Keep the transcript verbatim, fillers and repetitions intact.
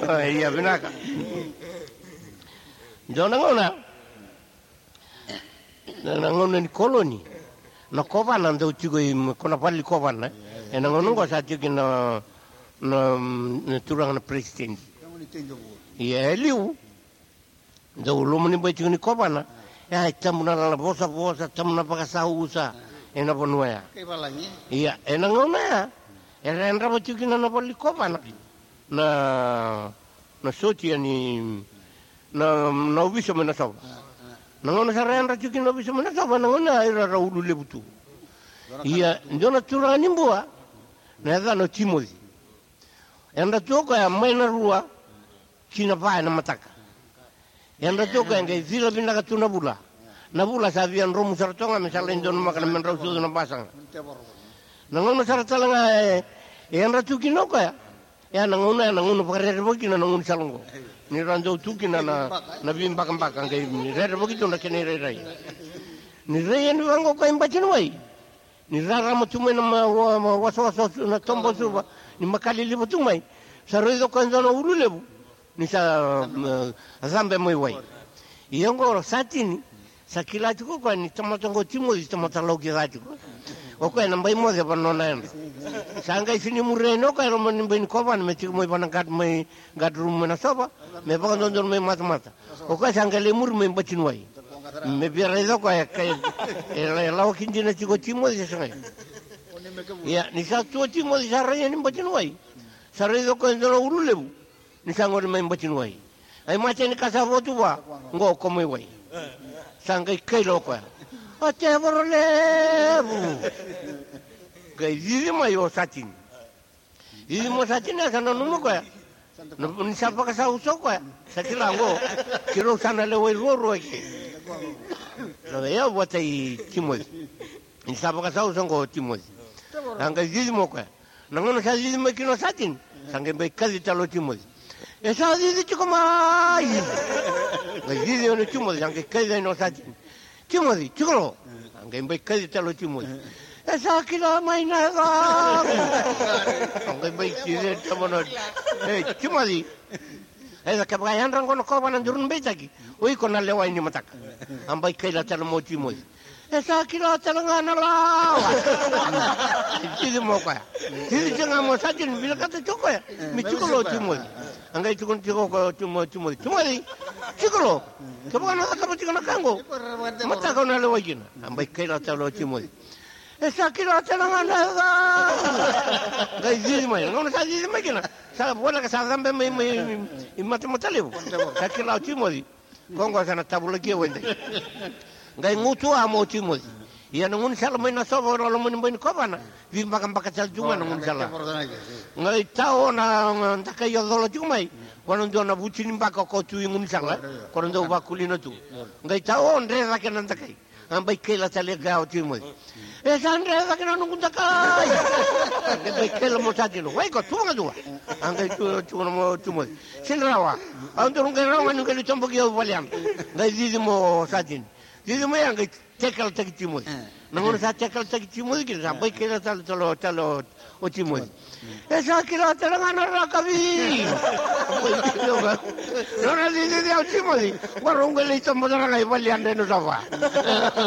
Iya benar. Jangan ngona. Ngona ni koloni. Na kovana ndo chigo kona pali kovana. E na ngono ko sa chigo na na turang na president. Iya liu. Ndo lo mani ba chigo ni kovana. Ya tamuna la bosa bosa tamuna pakasa usa. E na bonua. Iya, e na ngona. E rendra ba chigo na pali kovana. Na na sotia ni na na ubiso mena soba. Nangono sa rendra chigo na ubiso mena soba nangona ira ra ulu lebutu. Iya, ndona turani mbua. Na da no Timothy. Enda toko ya maina rua kina pae na mataka. Enda toko ya ngai zila bina ka tuna bula. Na bula sa vian romu saratonga me sala indon makana men rau sudu na pasang. Nangono saratalanga enda tuki no ka ya. Ya nangono ya nangono pakare boki na nangono salongo. Ni ranjo tuki na na na bimba kambaka ngai ni re boki to na kene re rai. Ni re ni wango ka imbachi wai. Ni rara matume na waso waso na tombo suba ni makali libo tumai saroido kanzano ululebu ni sa zambe moi wai iongo satini sakila tuko kwa ni tamatongo timo di tamatalogi gatu o ko na mbai mo de banona sanga isini mureno ka ro mani ben kovan me timo bana gat mai gat rum na soba me ba ndon me mata mata o ko sanga le mur me bachin wai me pierdo ko e e la kinjina chigo timo di sanga ya ni sa tu timo di saraya ni bachin wai saraya ko ndolo ululebu ni sangor me bachin wai ai mache ni kasa votu wa ngo ko me wai sanga kai lo ko a te vorlebu kai di mai o satin di mo satin na no no ko ni sa pa kasa uso ko sa kilango kiro sana le wai ro ke lo veo botai Timothy. Ni sabo ka sau songo Timothy. Anga zizmo ka. Nangono sa zizmo kino satin. Sange bai kali talo Timothy. E sa zizi chiko mai. Ga zizi ono Timothy sange kali no satin. Timothy, chiko. Anga bai kali talo Timothy. E sa kila mai na ga. Anga bai kile tamono. Hey, Timothy. Esa ka ba yan rango no ko banan durun betaki. Oi ko na lewa ni mataka. Ambai kai la tala mo Timothy. Esa kila tala ngana la. Tidi mo ka. Tidi jenga mo sajin bila kata choko ya. Mi chiko lo Timothy. Angai chiko chiko ko Timothy. Timothy. Chiko lo. Ka ba na ka ba chiko na kango. Mataka na lewa gina. Ambai kai la tala Timothy. Esa kila tala ngana la. Gai zizi mai. Ngono sa zizi mai gina. Sa bola ka sa zambe mai mai i mate matalebu. Sa kila Timothy. Kongo sana tabula kia wende. Ngai ngutu amo Timothy. Ia nungun sala mai na sobo ro lo mun bin kobana. Vi makam bakal juma nungun sala. Ngai tao na takai yo dolo jumai. Kono ndo na buchini mbaka ko tu ngun sala. Kono ndo bakulino tu. Ngai tao ndre ra kenan takai. Ambai kela tale gao Timothy. E sandre ra kenan nungun takai. Ngai kela mo sajino. Wai ko tunga dua. Angai tu tu mo Timothy. Sinrawa. Ando ngai rawa ngai li tombo ki valiam. Ngai zizi mo sajin. Zizi mo yang tekal tak Timothy. Nangono sa tekal tak Timothy ki sa bai kela talo talo talo o Timothy. E sa kila tala ngana ra kavi. No na zizi dia Timothy. Warunga li tombo ra ngai valiam de no sawa.